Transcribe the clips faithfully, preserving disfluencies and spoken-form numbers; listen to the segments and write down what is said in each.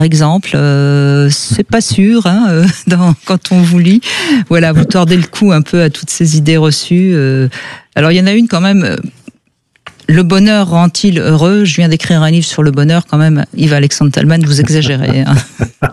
exemple, euh, c'est pas sûr hein, euh, dans, quand on vous lit. Voilà, vous tordez le cou un peu à toutes ces idées reçues. Euh. Alors, il y en a une quand même. Euh, le bonheur rend-il heureux? Je viens d'écrire un livre sur le bonheur, quand même. Yves-Alexandre Talman, vous exagérez. Hein.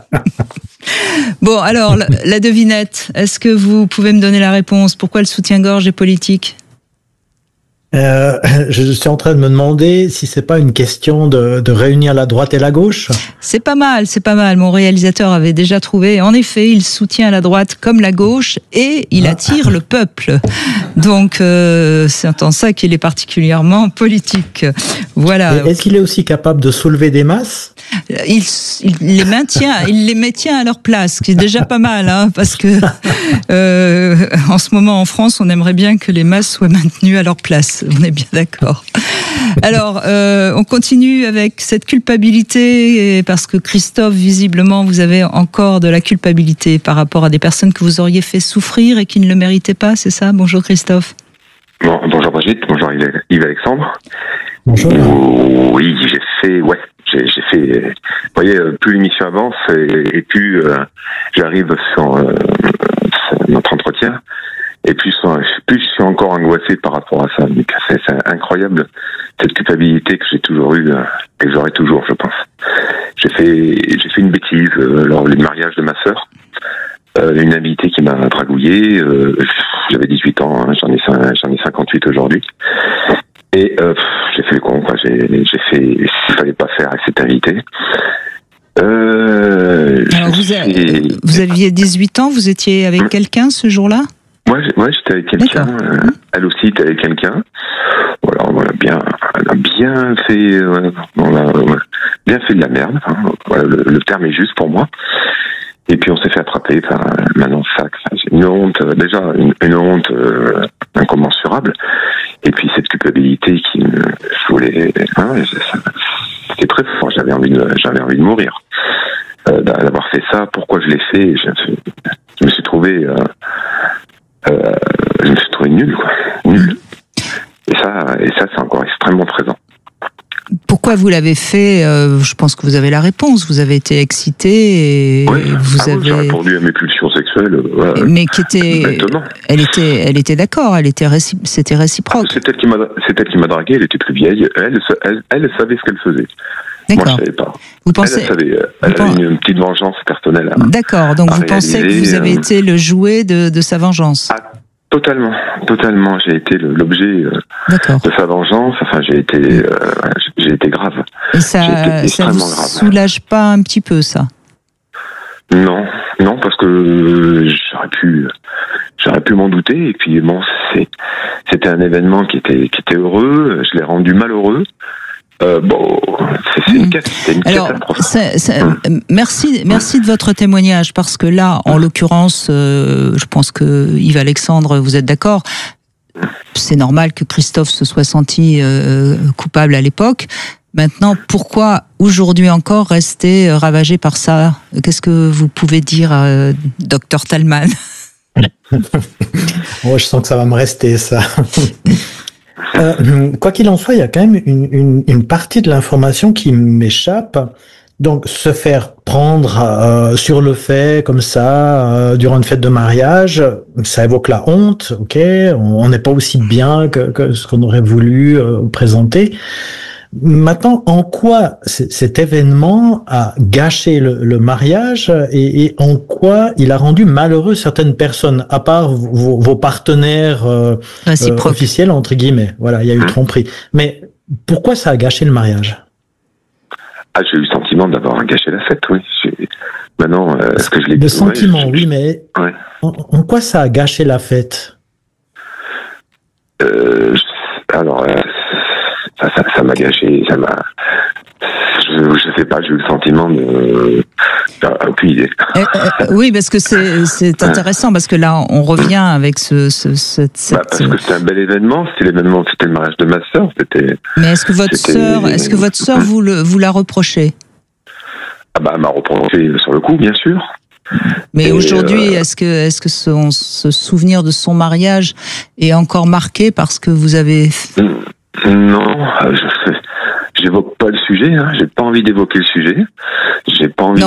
Bon, alors, la, la devinette. Est-ce que vous pouvez me donner la réponse? Pourquoi le soutien-gorge est politique? Euh, je suis en train de me demander si c'est pas une question de, de réunir la droite et la gauche. C'est pas mal, c'est pas mal. Mon réalisateur avait déjà trouvé. En effet, il soutient la droite comme la gauche et il attire le peuple. Donc, euh, c'est en ça qu'il est particulièrement politique. Voilà. Et est-ce qu'il est aussi capable de soulever des masses? Il, il les maintient, il les maintient à leur place, ce qui est déjà pas mal, hein, parce que euh, en ce moment en France, on aimerait bien que les masses soient maintenues à leur place. On est bien d'accord. Alors, euh, on continue avec cette culpabilité, parce que Christophe, visiblement, vous avez encore de la culpabilité par rapport à des personnes que vous auriez fait souffrir et qui ne le méritaient pas, c'est ça? Bonjour Christophe. Bon, bonjour Brigitte, bonjour Yves-Alexandre. Bonjour. Oui, j'ai fait, ouais, j'ai, j'ai fait. Vous voyez, plus l'émission avance et, et plus euh, j'arrive sur euh, notre entretien, et plus, plus je suis encore angoissé par rapport à ça. Donc, c'est, c'est incroyable cette culpabilité que j'ai toujours eue et que j'aurai toujours, je pense. J'ai fait, j'ai fait une bêtise euh, lors du mariage de ma sœur. Euh, une invitée qui m'a dragouillé. Euh, j'avais dix-huit ans, hein, j'en ai j'en ai cinquante-huit aujourd'hui. Et euh, j'ai fait le con, quoi. J'ai, j'ai fait ce qu'il fallait pas faire avec cette invitée. Euh, Alors vous, a, vous aviez dix-huit ans, vous étiez avec hum. quelqu'un ce jour-là? Moi, ouais, j'étais avec quelqu'un. Euh, elle aussi était avec quelqu'un. Voilà, on a bien, on a bien fait, euh, on a ouais, bien fait de la merde. Hein. Voilà, le, le terme est juste pour moi. Et puis on s'est fait attraper par maintenant sac. C'est une honte, déjà une, une honte euh, incommensurable. Et puis cette culpabilité qui me, je voulais, hein, c'était très fort. J'avais envie de, j'avais envie de mourir euh, d'avoir fait ça. Pourquoi je l'ai fait? Je, je me suis trouvé, euh, euh, je me suis trouvé nul, quoi, nul. Et ça, et ça, c'est encore extrêmement présent. Pourquoi vous l'avez fait? euh, Je pense que vous avez la réponse. Vous avez été excité et oui. vous ah avez oui, j'ai répondu à mes pulsions sexuelles. Euh, Mais qui était, maintenant. elle était, elle était d'accord. Elle était, réci... c'était réciproque. Ah, c'est elle qui m'a, c'est elle qui m'a dragué. Elle était plus vieille. Elle, elle, elle savait ce qu'elle faisait. D'accord. Moi, je savais pas. Vous pensez... Elle, elle savait. Elle vous avait une petite vengeance personnelle. À, D'accord. Donc vous pensez que vous avez euh... été le jouet de, de sa vengeance? Ah, totalement, totalement. J'ai été le, l'objet euh, de sa vengeance. Enfin, j'ai été, euh, j'ai été grave. Et ça, ça vous soulage pas un petit peu, ça? Non, non, parce que j'aurais pu, j'aurais pu m'en douter. Et puis bon, c'est, c'était un événement qui était, qui était heureux. Je l'ai rendu malheureux. Euh, bon, c'est, c'est une, c'est une Alors, catastrophe. C'est, c'est, hum. merci, merci de votre témoignage, parce que là, en l'occurrence, euh, je pense que Yves-Alexandre, vous êtes d'accord. C'est normal que Christophe se soit senti euh, coupable à l'époque. Maintenant, pourquoi aujourd'hui encore rester ravagé par ça? Qu'est-ce que vous pouvez dire, euh, docteur Talman? Oh, je sens que ça va me rester, ça. Euh, quoi qu'il en soit, il y a quand même une, une, une partie de l'information qui m'échappe. Donc, se faire prendre euh, sur le fait, comme ça, euh, durant une fête de mariage, ça évoque la honte, ok? On n'est pas aussi bien que, que ce qu'on aurait voulu euh, présenter. Maintenant, en quoi c- cet événement a gâché le, le mariage et, et en quoi il a rendu malheureux certaines personnes, à part vos, vos partenaires euh, euh, officiels, entre guillemets. Voilà, il y a eu tromperie. Mais pourquoi ça a gâché le mariage? Ah, j'ai eu le sentiment d'avoir gâché la fête, oui. J'ai... Maintenant, euh, est-ce que je l'ai... Le sentiment, je... oui, mais ouais. en, en quoi ça a gâché la fête? euh, Alors... Euh... Ça, ça, ça m'a gâché, ça m'a... Je, je sais pas, j'ai eu le sentiment de... Aucune idée. Euh, euh, oui, parce que c'est, c'est intéressant, parce que là, on revient avec ce... ce cette, cette... Bah parce que c'était un bel événement, c'était l'événement, c'était le mariage de ma sœur, c'était... Mais est-ce que votre sœur, est-ce que votre sœur vous, le, vous l'a reproché? Ah bah, elle m'a reproché sur le coup, bien sûr. Mais et aujourd'hui, euh... est-ce que, est-ce que son, ce souvenir de son mariage est encore marqué parce que vous avez... Non, je sais, j'évoque pas le sujet, hein, j'ai pas envie d'évoquer le sujet, j'ai pas envie. Non.